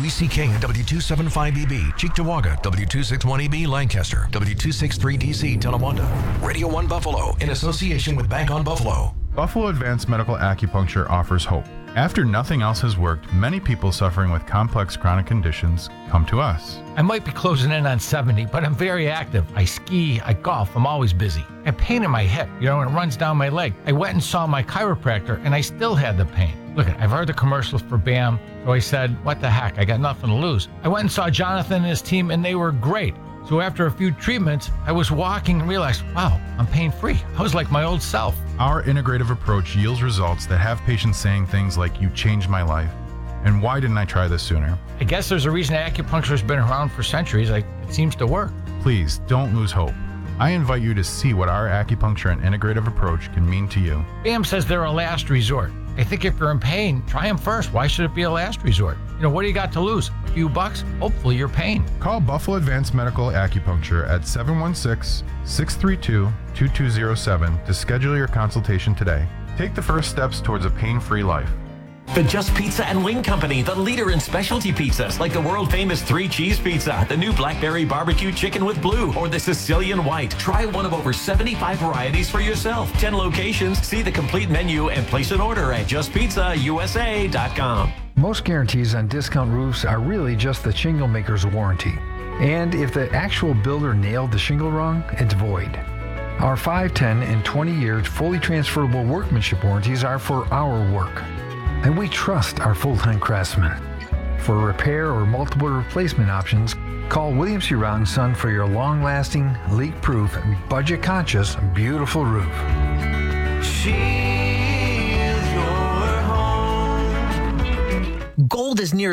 WECK and W275EB, Cheektowaga, W261EB, Lancaster, W263DC, Tonawanda. Radio 1 Buffalo, in association with Bank on Buffalo. Buffalo Advanced Medical Acupuncture offers hope. After nothing else has worked, many people suffering with complex chronic conditions come to us. I might be closing in on 70, but I'm very active. I ski, I golf, I'm always busy. I have pain in my hip, and it runs down my leg. I went and saw my chiropractor, and I still had the pain. Look, I've heard the commercials for BAM, so I said, what the heck, I got nothing to lose. I went and saw Jonathan and his team, and they were great. So after a few treatments, I was walking and realized, wow, I'm pain-free. I was like my old self. Our integrative approach yields results that have patients saying things like, you changed my life, and why didn't I try this sooner? I guess there's a reason acupuncture has been around for centuries. It seems to work. Please, don't lose hope. I invite you to see what our acupuncture and integrative approach can mean to you. BAM says they're a last resort. I think if you're in pain, try them first. Why should it be a last resort? What do you got to lose? A few bucks? Hopefully your pain. Call Buffalo Advanced Medical Acupuncture at 716-632-2207 to schedule your consultation today. Take the first steps towards a pain-free life. The Just Pizza and Wing Company, the leader in specialty pizzas like the world-famous 3-cheese pizza, the new blackberry barbecue chicken with blue, or the Sicilian white. Try one of over 75 varieties for yourself. 10 locations. See the complete menu and place an order at justpizzausa.com. Most guarantees on discount roofs are really just the shingle maker's warranty. And if the actual builder nailed the shingle wrong, it's void. Our 5, 10, and 20-year fully transferable workmanship warranties are for our work. And we trust our full-time craftsmen. For repair or multiple replacement options, call Williams C. Rout & Son for your long-lasting, leak-proof, budget-conscious, beautiful roof. Gold is near